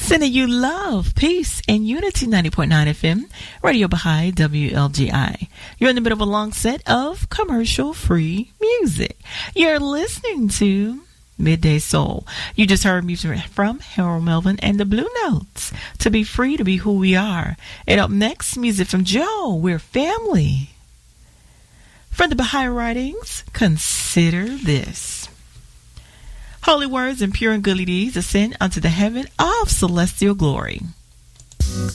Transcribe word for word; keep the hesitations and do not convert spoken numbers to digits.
Sending you love, peace, and unity. Ninety point nine F M, Radio Baha'i, W L G I. You're in the middle of a long set of commercial-free music. You're listening to Midday Soul. You just heard music from Harold Melvin and the Blue Notes. To be free, to be who we are. And up next, music from Joe. We're family. From the Baha'i writings, consider this. Holy words and pure and goodly deeds ascend unto the heaven of celestial glory.